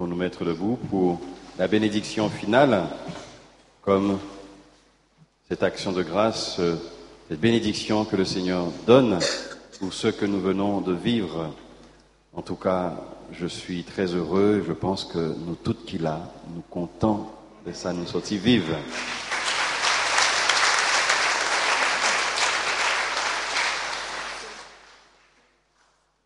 pour nous mettre debout pour la bénédiction finale, comme cette action de grâce, cette bénédiction que le Seigneur donne pour ce que nous venons de vivre. En tout cas, je suis très heureux, je pense que nous toutes qui là, nous comptons de ça, nous sortis vives.